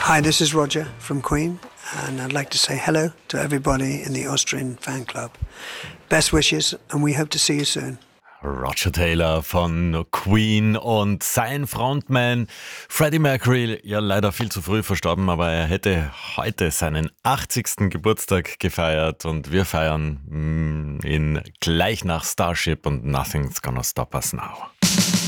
Hi, this is Roger from Queen, and I'd like to say hello to everybody in the Austrian fan club. Best wishes, and we hope to see you soon. Roger Taylor von Queen und sein Frontman Freddie Mercury, ja leider viel zu früh verstorben, aber er hätte heute seinen 80. Geburtstag gefeiert und wir feiern ihn gleich nach Starship und Nothing's Gonna Stop Us Now.